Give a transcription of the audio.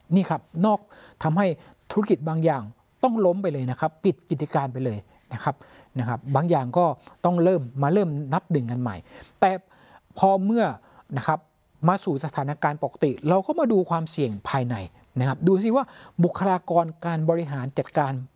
นี่ครับทำให้ธุรกิจบางอย่างต้องล้มไปเลยนะครับปิดกิจการไปเลยนะครับบางอย่างก็ต้องเริ่มนับหนึ่งกันใหม่แต่พอเมื่อนะครับมาสู่สถานการณ์ปกติเราก็มาดูความเสี่ยงภายในนะครับดูซิว่าบุคลากรการบริหารจัดการ